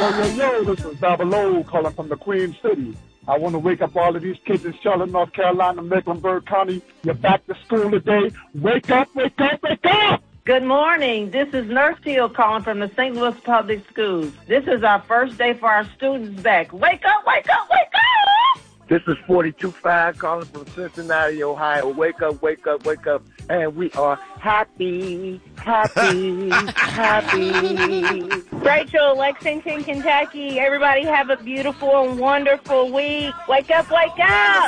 Yo, this is Babalo calling from the Queen City. I want to wake up all of these kids in Charlotte, North Carolina, Mecklenburg County. You're back to school today. Wake up, wake up, wake up! Good morning. This is Nurse Teal calling from the St. Louis Public Schools. This is our first day for our students back. Wake up, wake up, wake up! This is 42.5 calling from Cincinnati, Ohio. Wake up, wake up, wake up. And we are happy, happy, happy. Rachel, Lexington, Kentucky. Everybody have a beautiful and wonderful week. Wake up, wake up.